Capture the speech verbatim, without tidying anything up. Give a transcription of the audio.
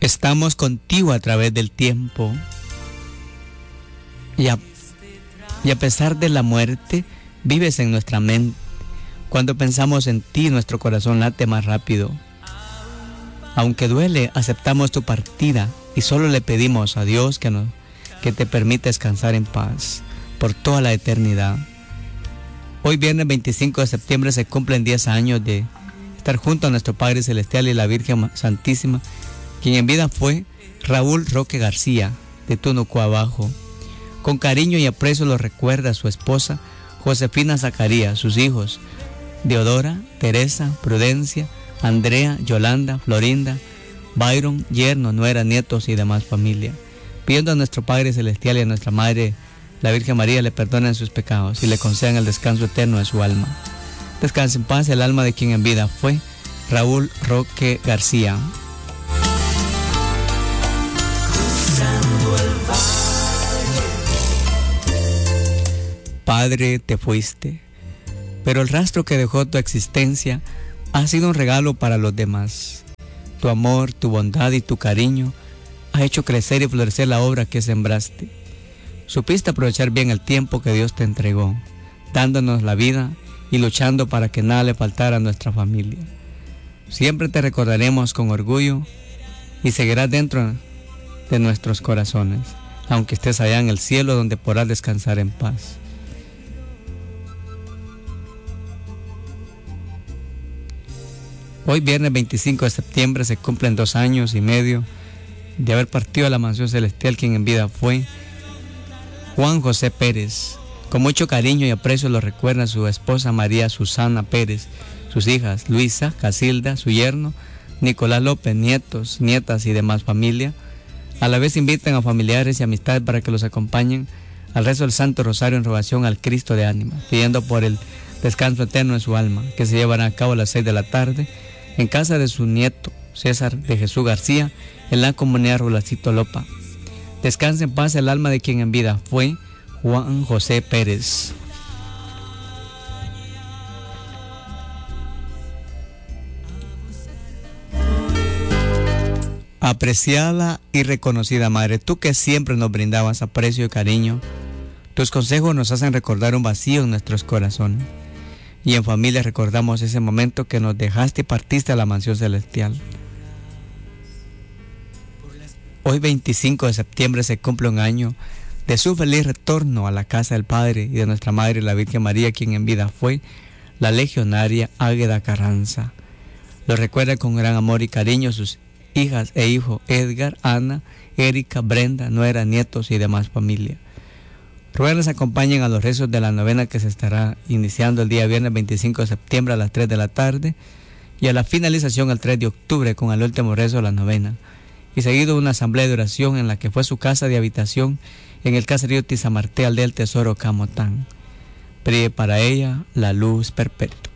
Estamos contigo a través del tiempo. Y a, y a pesar de la muerte, vives en nuestra mente. Cuando pensamos en ti, nuestro corazón late más rápido. Aunque duele, aceptamos tu partida y solo le pedimos a Dios que, nos, que te permita descansar en paz por toda la eternidad. Hoy viernes veinticinco de septiembre se cumplen diez años de estar junto a nuestro Padre Celestial y la Virgen Santísima, quien en vida fue Raúl Roque García, de Tunuco Abajo. Con cariño y aprecio lo recuerda su esposa, Josefina Zacarías, sus hijos, Deodora, Teresa, Prudencia, Andrea, Yolanda, Florinda, Byron, yerno, nuera, nietos y demás familia, pidiendo a nuestro Padre Celestial y a nuestra Madre, la Virgen María, le perdonen sus pecados y le concedan el descanso eterno de su alma. Descanse en paz el alma de quien en vida fue Raúl Roque García. Padre, te fuiste, pero el rastro que dejó tu existencia ha sido un regalo para los demás. Tu amor, tu bondad y tu cariño ha hecho crecer y florecer la obra que sembraste. Supiste aprovechar bien el tiempo que Dios te entregó, dándonos la vida y luchando para que nada le faltara a nuestra familia. Siempre te recordaremos con orgullo y seguirás dentro de nuestros corazones, aunque estés allá en el cielo donde podrás descansar en paz. Hoy viernes veinticinco de septiembre se cumplen dos años y medio de haber partido a la mansión celestial, quien en vida fue Juan José Pérez. Con mucho cariño y aprecio lo recuerda su esposa María Susana Pérez, sus hijas Luisa, Casilda, su yerno, Nicolás López, nietos, nietas y demás familia. A la vez invitan a familiares y amistades para que los acompañen al rezo del Santo Rosario en rogación al Cristo de Ánimas, pidiendo por el descanso eterno de su alma, que se llevará a cabo a las seis de la tarde en casa de su nieto César de Jesús García, en la comunidad Rulacito Lopa. Descanse en paz el alma de quien en vida fue Juan José Pérez. Apreciada y reconocida Madre, tú que siempre nos brindabas aprecio y cariño, tus consejos nos hacen recordar un vacío en nuestros corazones. Y en familia recordamos ese momento que nos dejaste y partiste a la mansión celestial. Hoy veinticinco de septiembre se cumple un año de su feliz retorno a la casa del Padre y de nuestra Madre la Virgen María, quien en vida fue la legionaria Águeda Carranza. Lo recuerda con gran amor y cariño sus hijas e hijos Edgar, Ana, Erika, Brenda, nuera, nietos y demás familia. Ruegos les acompañen a los rezos de la novena que se estará iniciando el día viernes veinticinco de septiembre a las tres de la tarde y a la finalización el tres de octubre con el último rezo de la novena, y seguido una asamblea de oración en la que fue su casa de habitación en el caserío Tizamarté, aldea del Tesoro, Camotán. Brille para ella la luz perpetua.